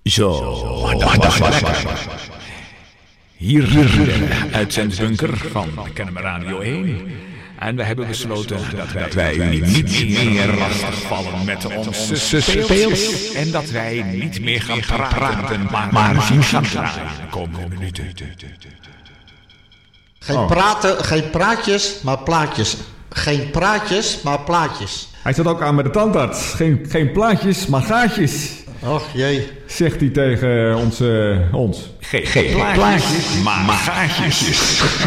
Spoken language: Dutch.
Zo, dat was lekker. Hier in de uitzendbunker van Kennemer Radio 1. En we hebben besloten dat wij u niet meer lastigvallen met onze speels. En dat wij niet meer gaan praten, maar zien gaan draaien de komende minuten. Geen praatjes, maar plaatjes. Geen praatjes, maar plaatjes. Hij staat ook aan met de tandarts. Geen plaatjes, maar gaatjes. Och jee. Zegt hij tegen ons. Geen plaatjes, maar gaatjes.